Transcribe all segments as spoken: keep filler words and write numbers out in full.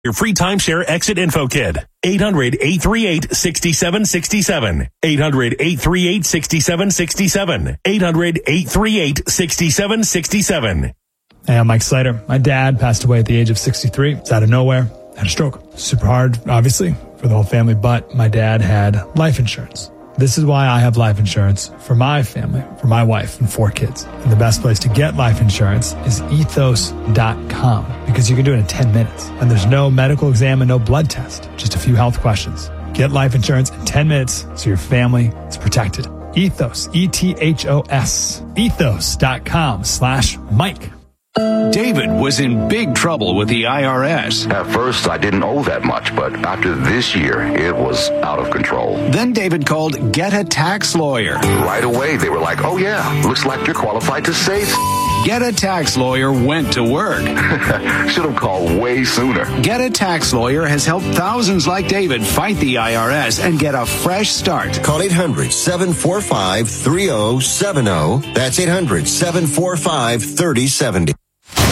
Your free timeshare exit info kit. eight hundred, eight three eight, six seven six seven. eight hundred, eight three eight, six seven six seven. eight hundred, eight three eight, six seven six seven. Hey, I'm Mike Slater. My dad passed away at the age of sixty-three. It's out of nowhere. Had a stroke. Super hard, obviously, for the whole family, but my dad had life insurance. This is why I have life insurance for my family, for my wife and four kids. And the best place to get life insurance is ethos dot com because you can do it in ten minutes. And there's no medical exam and no blood test, just a few health questions. Get life insurance in ten minutes so your family is protected. Ethos, E T H O S, ethos dot com slash Mike. David was in big trouble with the I R S. At first, I didn't owe that much, but after this year, it was out of control. Then David called Get a Tax Lawyer. Right away, they were like, oh yeah, looks like you're qualified to save. Get a Tax Lawyer went to work. Should have called way sooner. Get a Tax Lawyer has helped thousands like David fight the I R S and get a fresh start. Call eight hundred, seven four five, three oh seven oh. That's eight hundred, seven four five, three oh seven oh.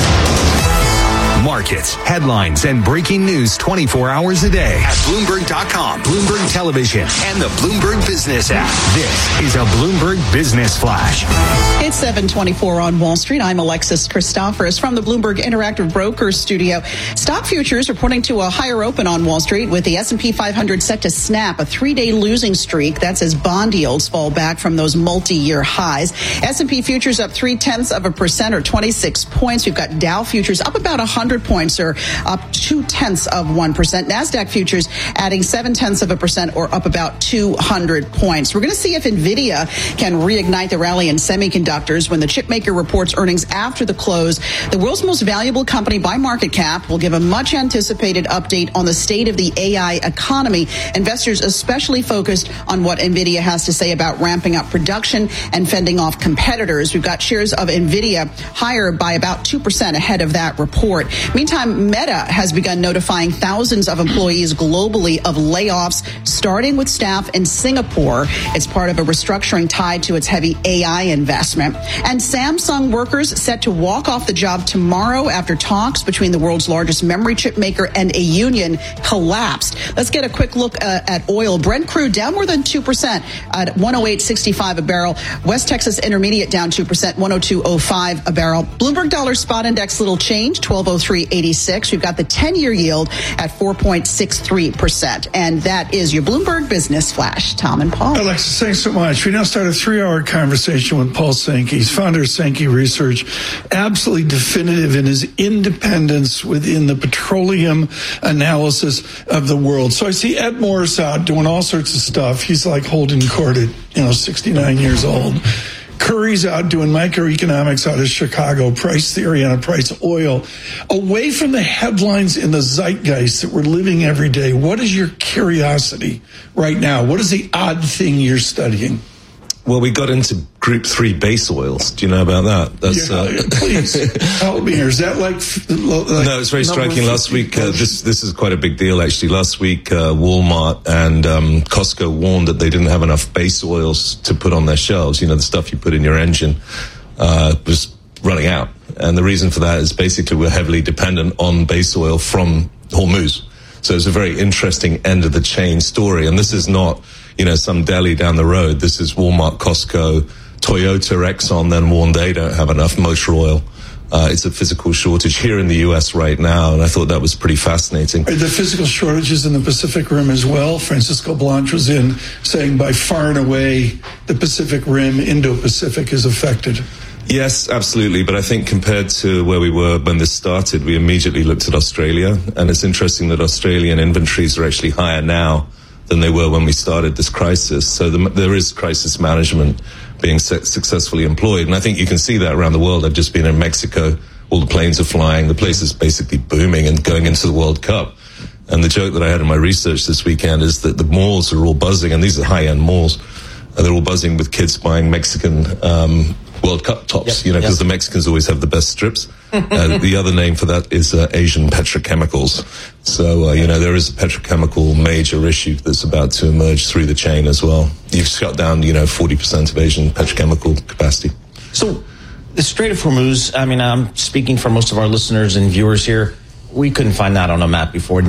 Markets, headlines, and breaking news twenty-four hours a day at Bloomberg dot com, Bloomberg Television, and the Bloomberg Business app. This is a Bloomberg Business Flash. It's seven twenty-four on Wall Street. I'm Alexis Christoforous from the Bloomberg Interactive Brokers studio. Stock futures are pointing to a higher open on Wall Street with the S and P five hundred set to snap a three-day losing streak. That's as bond yields fall back from those multi-year highs. S and P futures up three-tenths of a percent or twenty-six points. We've got Dow futures up about one hundred points or up two-tenths of one percent. NASDAQ futures adding seven-tenths of a percent or up about two hundred points. We're going to see if NVIDIA can reignite the rally in semiconductors when the chipmaker reports earnings after the close. The world's most valuable company by market cap will give a much-anticipated update on the state of the A I economy. Investors especially focused on what NVIDIA has to say about ramping up production and fending off competitors. We've got shares of NVIDIA higher by about two percent ahead of that report. Meantime, Meta has begun notifying thousands of employees globally of layoffs, starting with staff in Singapore. It's part of a restructuring tied to its heavy A I investment. And Samsung workers set to walk off the job tomorrow after talks between the world's largest memory chip maker and a union collapsed. Let's get a quick look uh, at oil. Brent crude down more than two percent at one oh eight sixty-five a barrel. West Texas Intermediate down two percent, one oh two oh five a barrel. Bloomberg Dollar Spot Index little change, twelve oh three eighty-six. We've got the ten-year yield at four point six three percent. And that is your Bloomberg Business Flash. Tom and Paul. Alexis, thanks so much. We now start a three-hour conversation with Paul Sankey. He's founder of Sankey Research, absolutely definitive in his independence within the petroleum analysis of the world. So I see Ed Morris out doing all sorts of stuff. He's like holding court at, you know, sixty-nine years old. Curry's out doing microeconomics out of Chicago, price theory on a price of oil. Away from the headlines in the zeitgeist that we're living every day, what is your curiosity right now? What is the odd thing you're studying? Well, we got into group three base oils. Do you know about that? That's, yeah, uh, please help me here. Is that like, like no, it's very striking. Last week, uh, this this is quite a big deal actually. Last week, uh, Walmart and um, Costco warned that they didn't have enough base oils to put on their shelves. You know, the stuff you put in your engine uh, was running out, and the reason for that is basically we're heavily dependent on base oil from Hormuz. So it's a very interesting end of the chain story, and this is not, you know, some deli down the road. This is Walmart, Costco, Toyota, Exxon, then warned they don't have enough motor oil. Uh, it's a physical shortage here in the U S right now, and I thought that was pretty fascinating. Are the physical shortages in the Pacific Rim as well? Francisco Blanch was in saying by far and away the Pacific Rim, Indo-Pacific is affected. Yes, absolutely. But I think compared to where we were when this started, we immediately looked at Australia. And it's interesting that Australian inventories are actually higher now than they were when we started this crisis. So the, there is crisis management being su- successfully employed. And I think you can see that around the world. I've just been in Mexico. All the planes are flying. The place is basically booming and going into the World Cup. And the joke that I had in my research this weekend is that the malls are all buzzing, and these are high-end malls. And they're all buzzing with kids buying Mexican um World Cup tops, yep, you know, because yep. the Mexicans always have the best strips. Uh, the other name for that is uh, Asian petrochemicals. So, uh, you know, there is a petrochemical major issue that's about to emerge through the chain as well. You've shut down, you know, forty percent of Asian petrochemical capacity. So the Strait of Hormuz, I mean, I'm speaking for most of our listeners and viewers here. we couldn't find that on a map before.